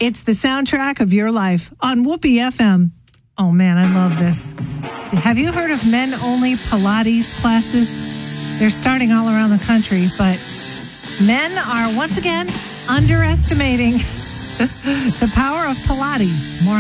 It's the soundtrack of your life on Whoopee FM. Oh, man, I love this. Have you heard of men-only Pilates classes? They're starting all around the country, but men are once again underestimating the power of Pilates. More